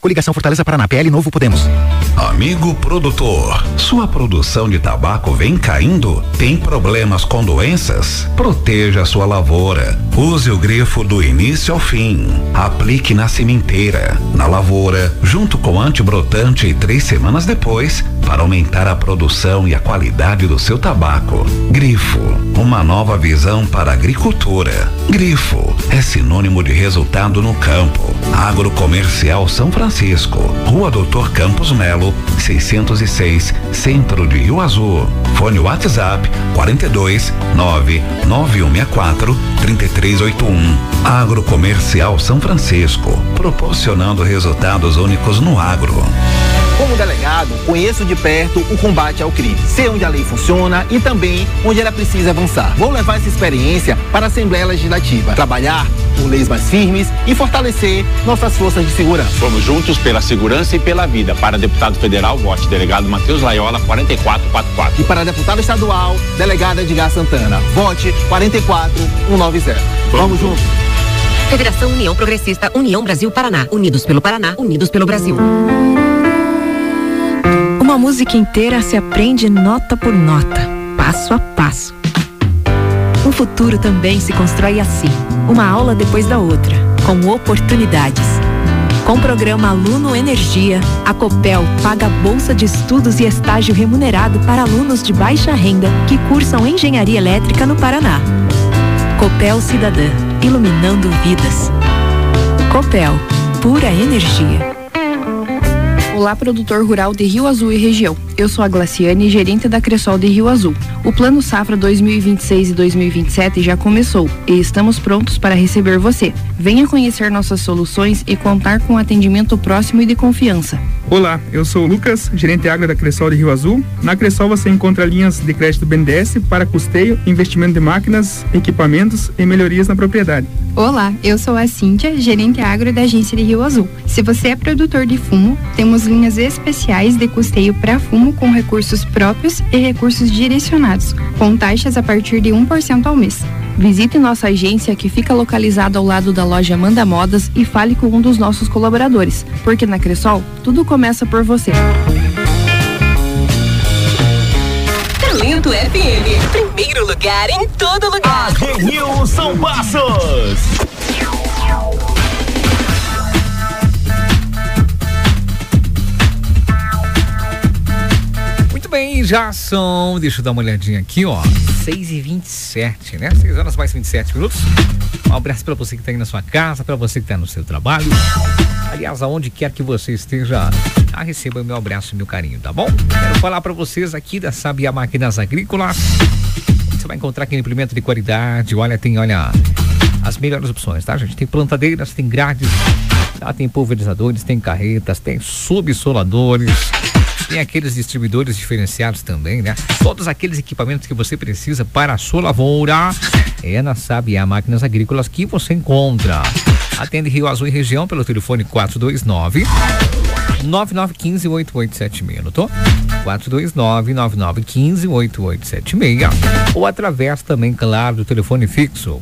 Coligação Fortaleza Paraná, PL Novo Podemos. Amigo produtor, sua produção de tabaco vem caindo? Tem problemas com doenças? Proteja a sua lavoura. Use o grifo do início ao fim. Aplique na sementeira, na lavoura, junto com antibrotante 3 semanas depois, para aumentar a produção e a qualidade do seu tabaco. Grifo, uma nova visão para a agricultura. Grifo é sinônimo de resultado no campo. Agrocomercial São Francisco, Rua Doutor Campos Melo, 606, Centro de Rio Azul. Fone WhatsApp 42 99164 3381. Agrocomercial São Francisco, proporcionando resultados únicos no agro. Como delegado, conheço de perto o combate ao crime. Sei onde a lei funciona e também onde ela precisa avançar. Vou levar essa experiência para a Assembleia Legislativa. Trabalhar por leis mais firmes e fortalecer nossas forças de segurança. Vamos juntos pela segurança e pela vida. Para deputado federal, vote delegado Matheus Laiola, 4444. E para deputado estadual, delegado Edgar Santana, vote 44190. Vamos juntos. Federação União Progressista, União Brasil Paraná. Unidos pelo Paraná, unidos pelo Brasil. Uma música inteira se aprende nota por nota, passo a passo. Um futuro também se constrói assim, uma aula depois da outra, com oportunidades. Com o programa Aluno Energia, a Copel paga bolsa de estudos e estágio remunerado para alunos de baixa renda que cursam engenharia elétrica no Paraná. Copel Cidadã, iluminando vidas. Copel, pura energia. Olá, produtor rural de Rio Azul e região. Eu sou a Glaciane, gerente da Cressol de Rio Azul. O Plano Safra 2026 e 2027 já começou e estamos prontos para receber você. Venha conhecer nossas soluções e contar com atendimento próximo e de confiança. Olá, eu sou o Lucas, gerente agro da Cressol de Rio Azul. Na Cressol você encontra linhas de crédito BNDES para custeio, investimento de máquinas, equipamentos e melhorias na propriedade. Olá, eu sou a Cíntia, gerente agro da agência de Rio Azul. Se você é produtor de fumo, temos linhas especiais de custeio para fumo com recursos próprios e recursos direcionados, com taxas a partir de 1% ao mês. Visite nossa agência que fica localizada ao lado da loja Manda Modas e fale com um dos nossos colaboradores, porque na Cressol tudo começa por você. Talento FM, primeiro lugar em todo lugar. Rio São Passos. Muito bem, já são, deixa eu dar uma olhadinha aqui, ó, 6h27, né? 6 horas mais 27 minutos. Um abraço pra você que tá aí na sua casa, pra você que tá no seu trabalho. Aliás, aonde quer que você esteja, receba o meu abraço e meu carinho, tá bom? Quero falar pra vocês aqui da Sabiá Máquinas Agrícolas. Você vai encontrar aqui implemento de qualidade, tem as melhores opções, tá, gente? Tem plantadeiras, tem grades, tá? Tem pulverizadores, tem carretas, tem subsoladores, tem aqueles distribuidores diferenciados também, né? Todos aqueles equipamentos que você precisa para a sua lavoura é na Sabiá Máquinas Agrícolas que você encontra. Atende Rio Azul e região pelo telefone 429-9915-8876, anotou? 429-9915-8876. Ou através também, claro, do telefone fixo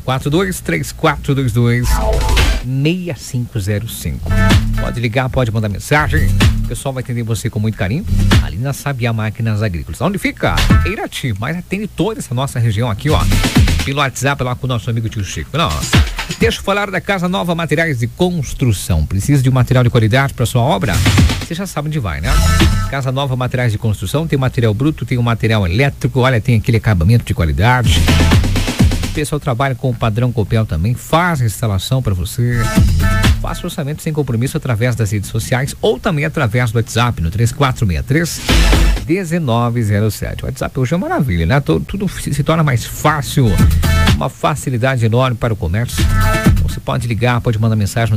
423422-6505. Pode ligar, pode mandar mensagem. O pessoal vai atender você com muito carinho ali na Sabiá Máquinas Agrícolas. Onde fica? Irati, mas atende toda essa nossa região aqui, ó. Pelo WhatsApp lá com o nosso amigo tio Chico. Não, deixa eu falar da Casa Nova Materiais de Construção. Precisa de um material de qualidade para sua obra? Você já sabe onde vai, né? Casa Nova Materiais de Construção tem material bruto, tem o material elétrico, tem aquele acabamento de qualidade. O pessoal trabalha com o padrão Copel também, faz a instalação para você. Faça orçamento sem compromisso através das redes sociais ou também através do WhatsApp no 3463-1907. O WhatsApp hoje é uma maravilha, né? Tudo se torna mais fácil, uma facilidade enorme para o comércio. Você pode ligar, pode mandar mensagem no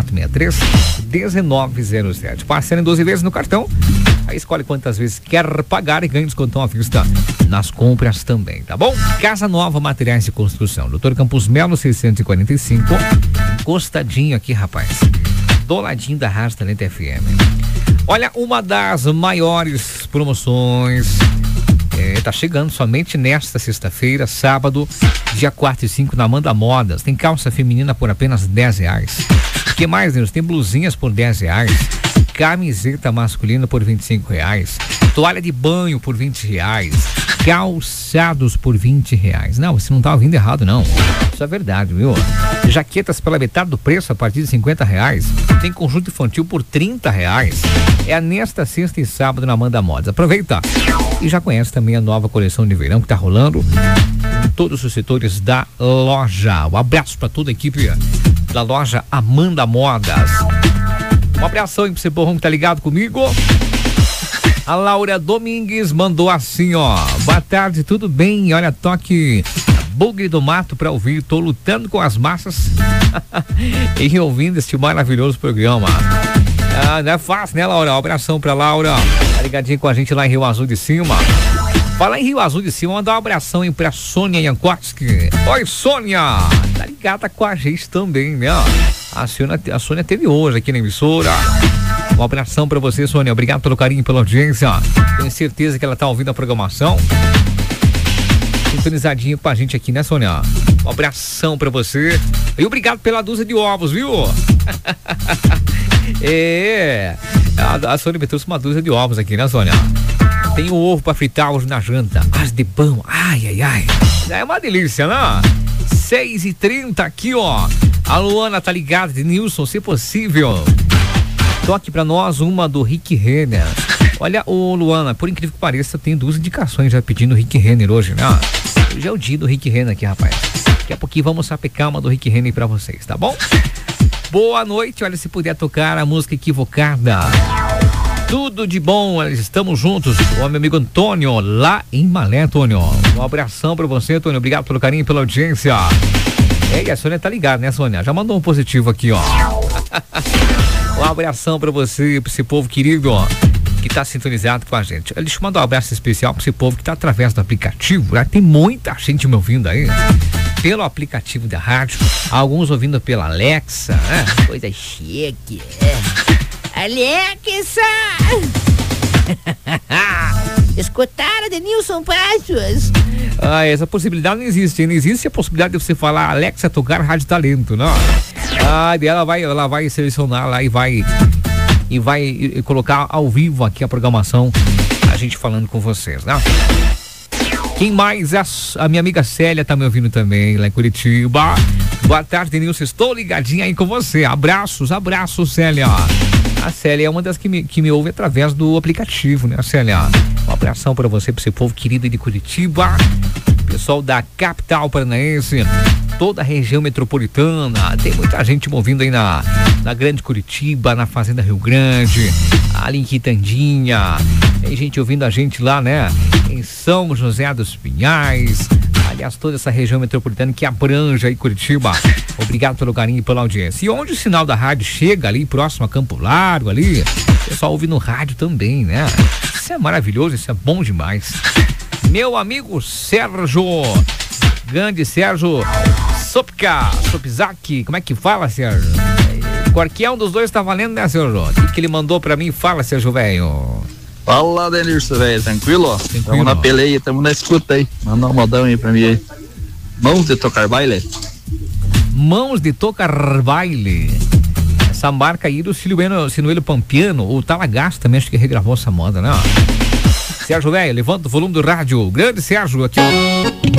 3463-1907. Parcela em 12 vezes no cartão. Aí escolhe quantas vezes quer pagar e ganha descontão à vista nas compras também, tá bom? Casa Nova Materiais de Construção, Dr. Campos Melo 645, encostadinho aqui, rapaz, do ladinho da Rádio Talento FM. Olha, uma das maiores promoções tá chegando somente nesta sexta-feira, sábado, dia 4 e 5 na Amanda Modas. Tem calça feminina por apenas R$10. O que mais, Deus? Tem blusinhas por R$10. camiseta masculina por R$25, toalha de banho por R$20, calçados por R$20. Não, você não tá ouvindo errado, não. Isso é verdade, viu? Jaquetas pela metade do preço, a partir de R$50. Tem conjunto infantil por R$30. É nesta sexta e sábado na Amanda Modas. Aproveita! E já conhece também a nova coleção de verão que tá rolando em todos os setores da loja. Um abraço para toda a equipe da loja Amanda Modas. Um abração aí pra você, porrão, que tá ligado comigo. A Laura Domingues mandou assim, ó: boa tarde, tudo bem? Olha, toque Bugre do Mato pra ouvir. Tô lutando com as massas e ouvindo este maravilhoso programa. Não é fácil, né, Laura? Um abração pra Laura. Tá ligadinho com a gente lá em Rio Azul de Cima. Fala em Rio Azul de Cima, mandar um abração aí pra Sônia Jankowski. Oi, Sônia! Tá ligada com a gente também, né? A Sônia teve hoje aqui na emissora. Um abração pra você, Sônia. Obrigado pelo carinho e pela audiência. Tenho certeza que ela tá ouvindo a programação. Sintonizadinho com a gente aqui, né, Sônia? Um abração pra você. E obrigado pela dúzia de ovos, viu? A Sônia me trouxe uma dúzia de ovos aqui, né, Sônia? Tem o ovo pra fritar hoje na janta. As de pão. Ai, ai, ai. É uma delícia, né? 6h30 aqui, ó. A Luana tá ligada, de Nilson, se possível. Toque pra nós uma do Rick Renner. Olha, ô Luana, por incrível que pareça, tem 2 indicações já pedindo Rick Renner hoje, né? Hoje é o dia do Rick Renner aqui, rapaz. Daqui a pouquinho vamos sapecar uma do Rick Renner pra vocês, tá bom? Boa noite, olha, se puder tocar a música Equivocada. Tudo de bom, estamos juntos. O meu amigo Antônio, lá em Malé, Antônio. Um abração pra você, Antônio. Obrigado pelo carinho e pela audiência. E a Sônia tá ligada, né, Sônia? Já mandou um positivo aqui, ó. Um abração pra você, pra esse povo querido, ó, que tá sintonizado com a gente. Deixa eu mandar um abraço especial pra esse povo que tá através do aplicativo. Tem muita gente me ouvindo aí pelo aplicativo da rádio. Alguns ouvindo pela Alexa, né? Coisa chique, Alexa! Escutaram de Nilson Passos? Essa possibilidade não existe. Não existe a possibilidade de você falar Alexa tocar Rádio Talento, não. Ela vai selecionar lá e vai colocar ao vivo aqui a programação, a gente falando com vocês, né? Quem mais? A minha amiga Célia tá me ouvindo também lá em Curitiba. Boa tarde, Nilson. Estou ligadinha aí com você. Abraços, Célia. A Célia é uma das que me ouve através do aplicativo, né, Célia? Um abração para você, para esse povo querido de Curitiba, pessoal da capital paranaense, toda a região metropolitana. Tem muita gente me ouvindo aí na Grande Curitiba, na Fazenda Rio Grande, ali em Quitandinha. Tem gente ouvindo a gente lá, né, em São José dos Pinhais. Aliás, toda essa região metropolitana que abrange aí Curitiba. Obrigado pelo carinho e pela audiência. E onde o sinal da rádio chega ali, próximo a Campo Largo ali, o pessoal ouve no rádio também, né? Isso é maravilhoso, isso é bom demais. Meu amigo Sérgio, grande Sérgio Sopzak, como é que fala, Sérgio? Qualquer um dos dois tá valendo, né, Sérgio? O que ele mandou pra mim? Fala, Sérgio, velho. Fala, Denilson, velho, tranquilo? Tamo na peleia, tamo na escuta aí. Manda um modão aí pra mim aí. Mãos de tocar baile? Mãos de tocar baile. Essa marca aí do Sinuelo Pampiano, o Talagaço também acho que regravou essa moda, né? Sérgio, velho, levanta o volume do rádio. Grande Sérgio, aqui.